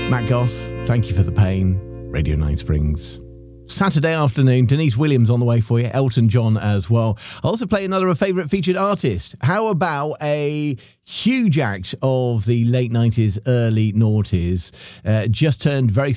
Matt Goss, Thank You for the Pain, Radio 9 Springs. Saturday afternoon, Denise Williams on the way for you, Elton John as well. I'll also play another favourite featured artist. How about a huge act of the late 90s, early noughties, just turned very